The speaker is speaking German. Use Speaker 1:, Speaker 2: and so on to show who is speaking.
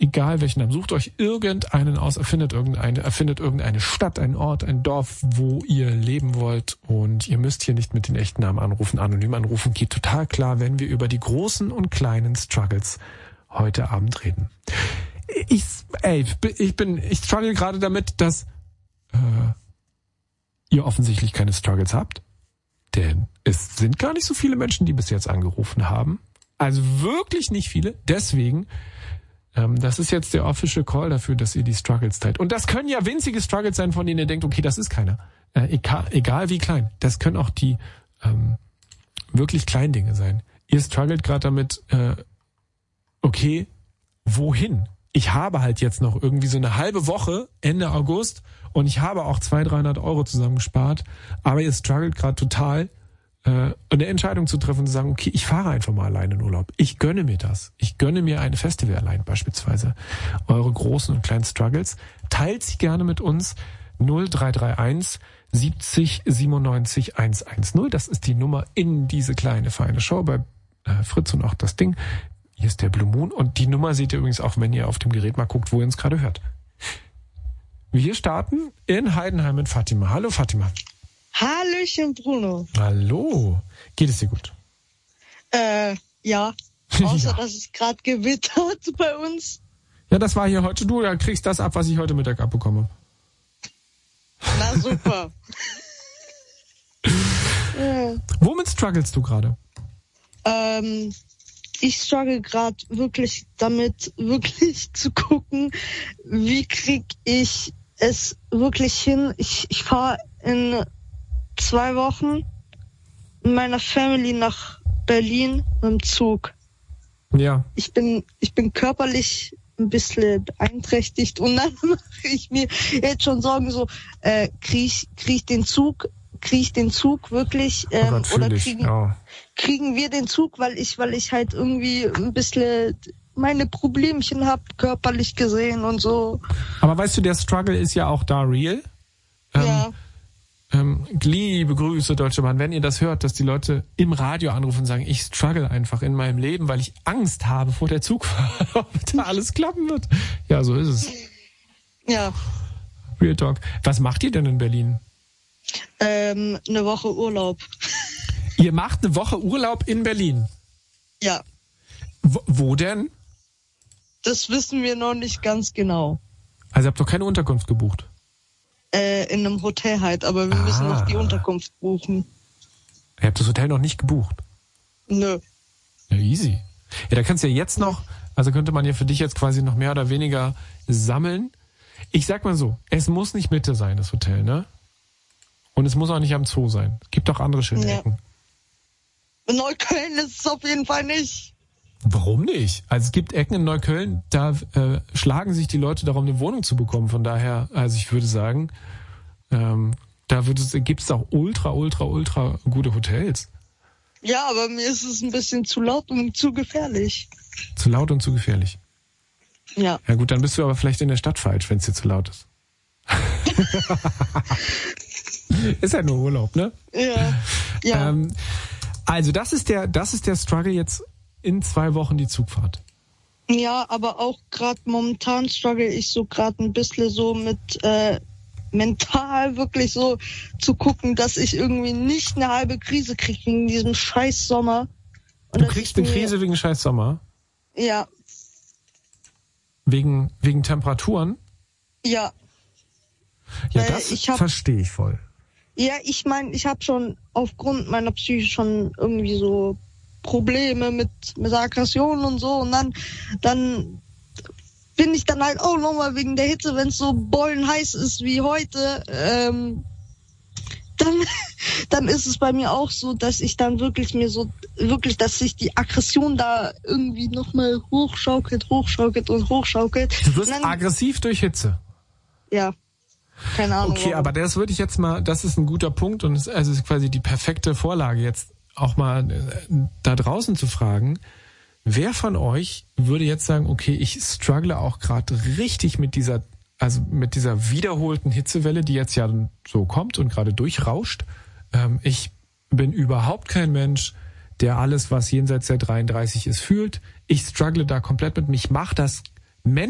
Speaker 1: egal welchen Namen, sucht euch irgendeinen aus, erfindet irgendeine Stadt, einen Ort, ein Dorf, wo ihr leben wollt, und ihr müsst hier nicht mit den echten Namen anrufen, anonym anrufen, geht total klar, wenn wir über die großen und kleinen Struggles heute Abend reden. Ich struggle gerade damit, dass ihr offensichtlich keine Struggles habt, denn es sind gar nicht so viele Menschen, die bis jetzt angerufen haben. Also wirklich nicht viele. Deswegen, das ist jetzt der official Call dafür, dass ihr die Struggles teilt. Und das können ja winzige Struggles sein, von denen ihr denkt, okay, das ist keiner. Egal wie klein. Das können auch die wirklich kleinen Dinge sein. Ihr struggelt gerade damit, okay, wohin? Ich habe halt jetzt noch irgendwie so eine halbe Woche, Ende August, und ich habe auch 200-300 Euro zusammengespart, aber ihr struggelt gerade total, eine Entscheidung zu treffen und zu sagen, okay, ich fahre einfach mal alleine in Urlaub. Ich gönne mir das. Ich gönne mir eine Festival allein beispielsweise. Eure großen und kleinen Struggles. Teilt sie gerne mit uns. 0331 70 97 110. Das ist die Nummer in diese kleine feine Show bei Fritz und auch das Ding. Hier ist der Blue Moon, und die Nummer seht ihr übrigens auch, wenn ihr auf dem Gerät mal guckt, wo ihr uns gerade hört. Wir starten in Heidenheim mit Fatima. Hallo Fatima.
Speaker 2: Hallöchen Bruno.
Speaker 1: Hallo. Geht es dir gut?
Speaker 2: Ja. Außer, dass es gerade gewittert bei uns.
Speaker 1: Ja, das war hier heute. Du kriegst das ab, was ich heute Mittag abbekomme.
Speaker 2: Na super.
Speaker 1: Womit strugglest du gerade?
Speaker 2: Ich struggle gerade wirklich damit, wirklich zu gucken, wie krieg ich es wirklich hin. Ich fahre in 2 Wochen mit meiner Family nach Berlin mit dem Zug.
Speaker 1: Ja.
Speaker 2: Ich bin körperlich ein bisschen beeinträchtigt, und dann mache ich mir jetzt schon Sorgen, so krieg ich den Zug wirklich, oder kriegen wir den Zug, weil ich halt irgendwie ein bisschen meine Problemchen habe, körperlich gesehen und so.
Speaker 1: Aber weißt du, der Struggle ist ja auch da real.
Speaker 2: Ja.
Speaker 1: Liebe Grüße, Deutsche Bahn, wenn ihr das hört, dass die Leute im Radio anrufen und sagen, ich struggle einfach in meinem Leben, weil ich Angst habe vor der Zugfahrt, ob da alles klappen wird. Ja, so ist es.
Speaker 2: Ja.
Speaker 1: Real Talk. Was macht ihr denn in Berlin?
Speaker 2: Eine Woche Urlaub.
Speaker 1: Ihr macht eine Woche Urlaub in Berlin?
Speaker 2: Ja.
Speaker 1: Wo denn?
Speaker 2: Das wissen wir noch nicht ganz genau.
Speaker 1: Also ihr habt doch keine Unterkunft gebucht?
Speaker 2: In einem Hotel halt, aber wir müssen noch die Unterkunft buchen.
Speaker 1: Ihr habt das Hotel noch nicht gebucht?
Speaker 2: Nö.
Speaker 1: Ja, easy. Ja, da kannst du ja jetzt noch, also könnte man ja für dich jetzt quasi noch mehr oder weniger sammeln. Ich sag mal so, es muss nicht Mitte sein, das Hotel, ne? Und es muss auch nicht am Zoo sein. Es gibt auch andere schöne Ecken.
Speaker 2: In Neukölln ist es auf jeden Fall nicht.
Speaker 1: Warum nicht? Also es gibt Ecken in Neukölln, da schlagen sich die Leute darum, eine Wohnung zu bekommen. Von daher, also ich würde sagen, da gibt es auch ultra gute Hotels.
Speaker 2: Ja, aber mir ist es ein bisschen zu laut und zu gefährlich.
Speaker 1: Zu laut und zu gefährlich?
Speaker 2: Ja.
Speaker 1: Ja gut, dann bist du aber vielleicht in der Stadt falsch, wenn es dir zu laut ist. Ist ja nur Urlaub, ne?
Speaker 2: Ja.
Speaker 1: Also das ist der Struggle jetzt in 2 Wochen, die Zugfahrt.
Speaker 2: Ja, aber auch gerade momentan struggle ich so gerade ein bisschen so mit mental wirklich so zu gucken, dass ich irgendwie nicht eine halbe Krise kriege wegen diesem scheiß Sommer. Und
Speaker 1: du kriegst eine Krise wegen scheiß Sommer?
Speaker 2: Ja.
Speaker 1: Wegen Temperaturen?
Speaker 2: Ja.
Speaker 1: Ja, das verstehe ich voll.
Speaker 2: Ja, ich meine, ich habe schon aufgrund meiner Psyche schon irgendwie so Probleme mit Aggressionen und so, und dann bin ich dann halt auch nochmal wegen der Hitze, wenn es so bollenheiß ist wie heute, dann ist es bei mir auch so, dass ich dann wirklich dass sich die Aggression da irgendwie nochmal hochschaukelt.
Speaker 1: Du wirst aggressiv durch Hitze?
Speaker 2: Ja. Keine Ahnung.
Speaker 1: Okay, aber das würde ich jetzt mal, das ist ein guter Punkt, und es ist quasi die perfekte Vorlage, jetzt auch mal da draußen zu fragen, wer von euch würde jetzt sagen, okay, ich struggle auch gerade richtig mit dieser wiederholten Hitzewelle, die jetzt ja so kommt und gerade durchrauscht. Ich bin überhaupt kein Mensch, der alles, was jenseits der 33 ist, fühlt. Ich struggle da komplett mit mir. Ich mache das